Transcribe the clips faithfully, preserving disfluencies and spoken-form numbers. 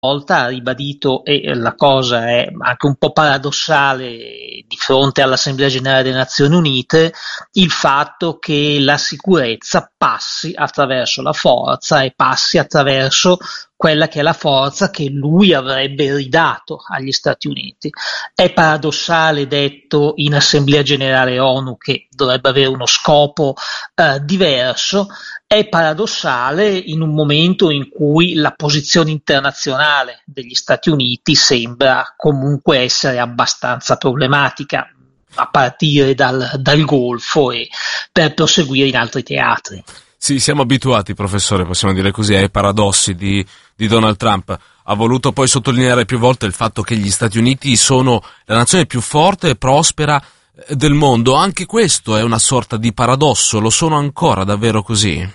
volta ha ribadito, e la cosa è anche un po' paradossale di fronte all'Assemblea Generale delle Nazioni Unite, il fatto che la sicurezza passi attraverso la forza e passi attraverso quella che è la forza che lui avrebbe ridato agli Stati Uniti. È paradossale, detto in Assemblea Generale ONU, che dovrebbe avere uno scopo eh, diverso, è paradossale in un momento in cui la posizione internazionale degli Stati Uniti sembra comunque essere abbastanza problematica, a partire dal, dal Golfo e per proseguire in altri teatri. Sì, siamo abituati, professore, possiamo dire così, ai paradossi di, di Donald Trump. Ha voluto poi sottolineare più volte il fatto che gli Stati Uniti sono la nazione più forte e prospera del mondo. Anche questo è una sorta di paradosso, lo sono ancora davvero così?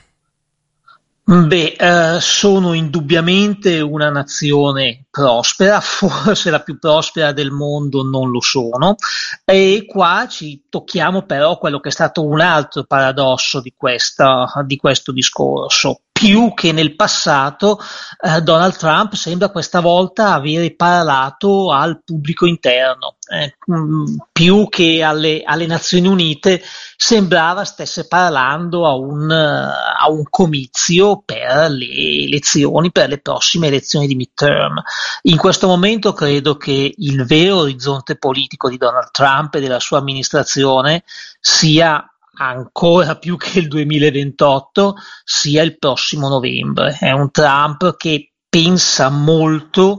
Beh, eh, sono indubbiamente una nazione prospera, forse la più prospera del mondo non lo sono, e qua ci tocchiamo però quello che è stato un altro paradosso di, questa, di questo discorso. Più che nel passato, eh, Donald Trump sembra questa volta avere parlato al pubblico interno, eh, mh, più che alle, alle Nazioni Unite sembrava stesse parlando a un, a un comizio per le elezioni, per le prossime elezioni di midterm. In questo momento credo che il vero orizzonte politico di Donald Trump e della sua amministrazione sia ancora più che il duemilaventotto, sia il prossimo novembre. È un Trump che pensa molto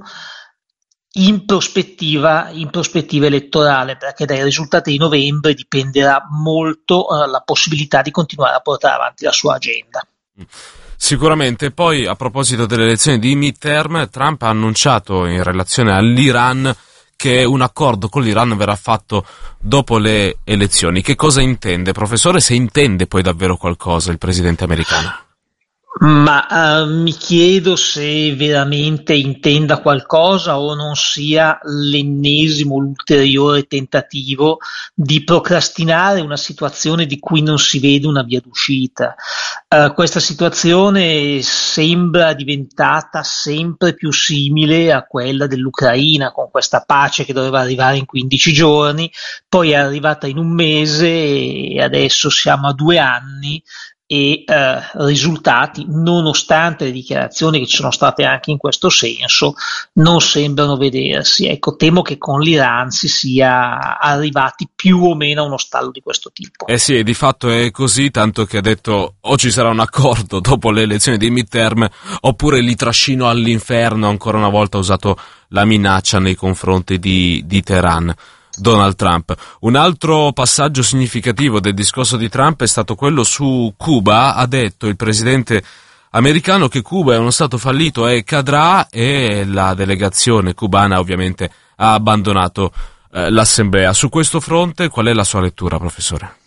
in prospettiva, in prospettiva elettorale, perché dai risultati di novembre dipenderà molto eh, la possibilità di continuare a portare avanti la sua agenda. Sicuramente. Poi, a proposito delle elezioni di midterm, Trump ha annunciato in relazione all'Iran che un accordo con l'Iran verrà fatto dopo le elezioni. Che cosa intende, professore, se intende poi davvero qualcosa il presidente americano? Ma uh, mi chiedo se veramente intenda qualcosa o non sia l'ennesimo, l'ulteriore tentativo di procrastinare una situazione di cui non si vede una via d'uscita. Uh, questa situazione sembra diventata sempre più simile a quella dell'Ucraina, con questa pace che doveva arrivare in quindici giorni, poi è arrivata in un mese e adesso siamo a due anni. E eh, risultati, nonostante le dichiarazioni che ci sono state anche in questo senso, non sembrano vedersi. Ecco, temo che con l'Iran si sia arrivati più o meno a uno stallo di questo tipo. Eh sì, di fatto è così, tanto che ha detto o ci sarà un accordo dopo le elezioni dei midterm oppure li trascino all'inferno. Ancora una volta ha usato la minaccia nei confronti di, di Teheran. Donald Trump. Un altro passaggio significativo del discorso di Trump è stato quello su Cuba. Ha detto il presidente americano che Cuba è uno stato fallito e cadrà, e la delegazione cubana ovviamente ha abbandonato eh, l'assemblea. Su questo fronte qual è la sua lettura, professore?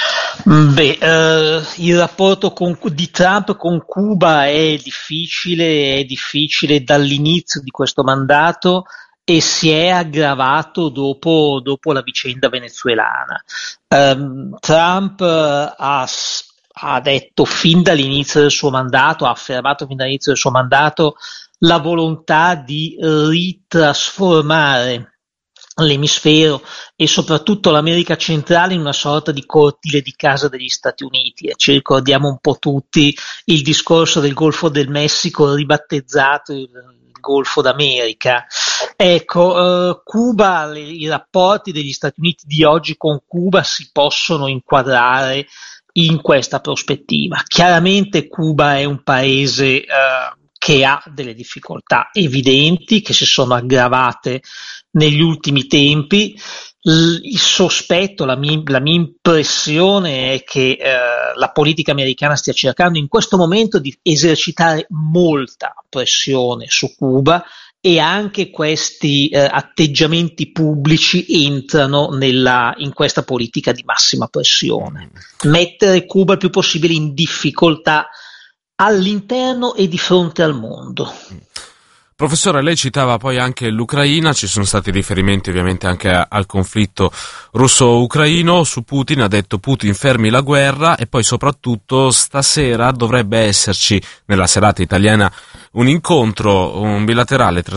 Beh, eh, il rapporto con, di Trump con Cuba è difficile, è difficile dall'inizio di questo mandato e si è aggravato dopo, dopo la vicenda venezuelana. Um, Trump uh, ha, ha detto fin dall'inizio del suo mandato, ha affermato fin dall'inizio del suo mandato la volontà di ritrasformare l'emisfero e soprattutto l'America centrale in una sorta di cortile di casa degli Stati Uniti. E ci ricordiamo un po' tutti il discorso del Golfo del Messico ribattezzato il Golfo d'America. Ecco, eh, Cuba, le, i rapporti degli Stati Uniti di oggi con Cuba si possono inquadrare in questa prospettiva. Chiaramente Cuba è un paese eh, che ha delle difficoltà evidenti che si sono aggravate negli ultimi tempi. Il sospetto, la mia, la mia impressione è che eh, la politica americana stia cercando in questo momento di esercitare molta pressione su Cuba, e anche questi eh, atteggiamenti pubblici entrano nella, in questa politica di massima pressione. Mettere Cuba il più possibile in difficoltà all'interno e di fronte al mondo. Professore, lei citava poi anche l'Ucraina, ci sono stati riferimenti ovviamente anche al conflitto russo-ucraino. Su Putin ha detto: Putin fermi la guerra, e poi soprattutto stasera dovrebbe esserci, nella serata italiana, un incontro, un bilaterale tra